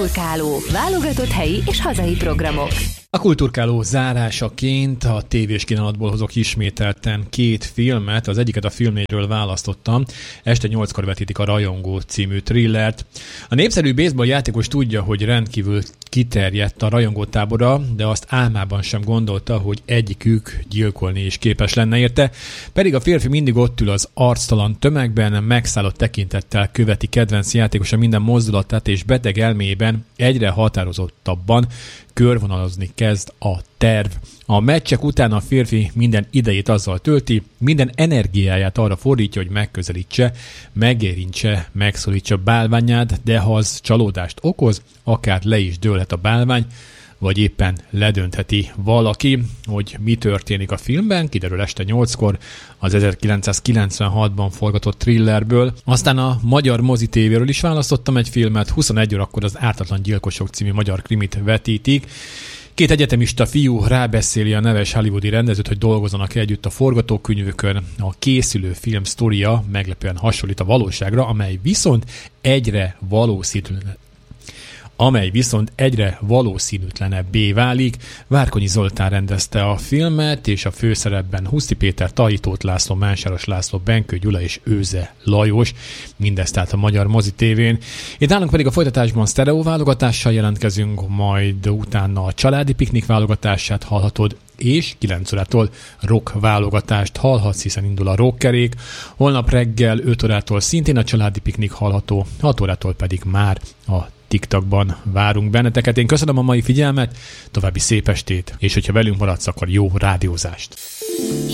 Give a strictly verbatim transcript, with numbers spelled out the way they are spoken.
Kulturkáló, válogatott helyi és hazai programok. A Kulturkáló zárásaként a tévés kínálatból hozok ismételten két filmet, az egyiket a Filmnégyről választottam. Este nyolckor vetítik a Rajongó című thrillert. A népszerű baseball játékos tudja, hogy rendkívül kiterjedt a rajongótábora, de azt álmában sem gondolta, hogy egyikük gyilkolni is képes lenne érte. Pedig a férfi mindig ott ül az arctalan tömegben, megszállott tekintettel követi kedvenc játékosa minden mozdulatát, és beteg elméjében egyre határozottabban körvonalazni kezd a terv. A meccsek után a férfi minden idejét azzal tölti, minden energiáját arra fordítja, hogy megközelítse, megérintse, megszólítsa bálványát, de ha az csalódást okoz, akár le is dőlhet a bálvány, vagy éppen ledöntheti valaki. Hogy mi történik a filmben, kiderül este nyolckor az ezerkilencszázkilencvenhatban forgatott thrillerből. Aztán a magyar mozi tévéről is választottam egy filmet, huszonegy órakor az Ártatlan gyilkosok című magyar krimit vetítik. Két egyetemista fiú rábeszéli a neves hollywoodi rendezőt, hogy dolgozzanak együtt a forgatókönyvükön. A készülő film sztoria meglepően hasonlít a valóságra, amely viszont egyre valószínűtlenebb. amely viszont egyre valószínűtlenebbé válik. Várkonyi Zoltán rendezte a filmet, és a főszerepben Huszti Péter, Tahi Tóth László, Mánsáros László, Benkő Gyula és Őze Lajos, mindezt tehát a magyar mozi tévén. Itt nálunk pedig a folytatásban sztereó válogatással jelentkezünk, majd utána a Családi Piknik válogatását hallhatod, és kilenc órától rock válogatást hallhatsz, hiszen indul a rockkerék. Holnap reggel öt órától szintén a Családi Piknik hallható, hat órától pedig már a TikTokban várunk benneteket. Én köszönöm a mai figyelmet, további szép estét, és hogyha velünk maradsz, akkor jó rádiózást!